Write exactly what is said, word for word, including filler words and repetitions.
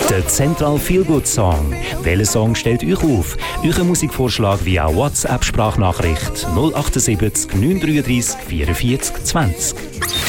Der Central Feel Good Song. Welcher Song stellt euch auf? Euer Musikvorschlag via WhatsApp-Sprachnachricht null acht sieben neun drei drei vierundvierzig zwanzig.